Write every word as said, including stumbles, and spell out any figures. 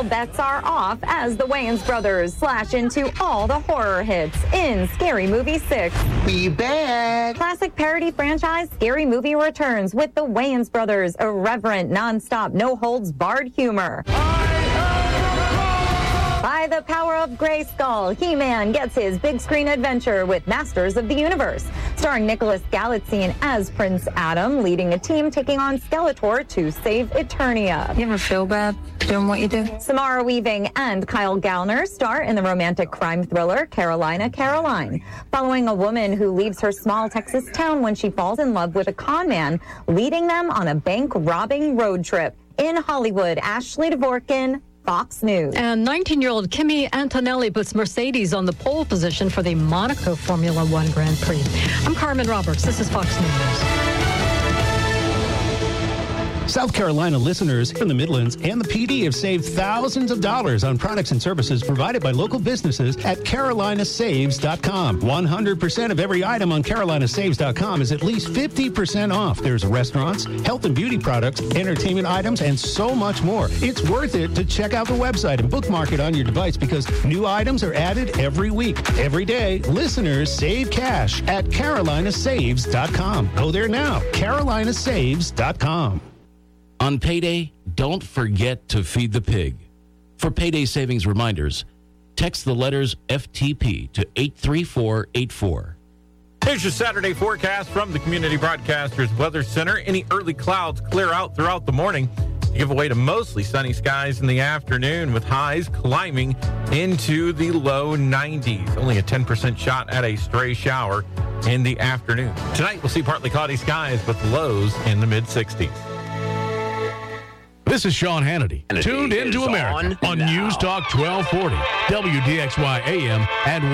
all bets are off as the Wayans brothers slash into all the horror hits in Scary Movie six. Be back. Classic parody franchise Scary Movie returns with the Wayans brothers' irreverent, non-stop, no-holds-barred humor. By the power of Grayskull, He-Man gets his big screen adventure with Masters of the Universe, starring Nicholas Galitzine as Prince Adam, leading a team taking on Skeletor to save Eternia. You ever feel bad doing what you do? Samara Weaving and Kyle Gallner star in the romantic crime thriller Carolina, Caroline, following a woman who leaves her small Texas town when she falls in love with a con man, leading them on a bank-robbing road trip. In Hollywood, Ashley Dvorkin, Fox News. And nineteen-year-old Kimi Antonelli puts Mercedes on the pole position for the Monaco Formula One Grand Prix. I'm Carmen Roberts. This is Fox News. South Carolina listeners from the Midlands and the P D have saved thousands of dollars on products and services provided by local businesses at carolina saves dot com. one hundred percent of every item on carolina saves dot com is at least fifty percent off. There's restaurants, health and beauty products, entertainment items, and so much more. It's worth it to check out the website and bookmark it on your device because new items are added every week. Every day, listeners save cash at carolina saves dot com. Go there now, carolina saves dot com. On payday, don't forget to feed the pig. For payday savings reminders, text the letters F T P to eight three four eight four. Here's your Saturday forecast from the Community Broadcasters Weather Center. Any early clouds clear out throughout the morning to give way to mostly sunny skies in the afternoon with highs climbing into the low nineties. Only a ten percent shot at a stray shower in the afternoon. Tonight, we'll see partly cloudy skies with lows in the mid-sixties. This is Sean Hannity, Hannity tuned into America on, on News Talk twelve forty, W D X Y A M and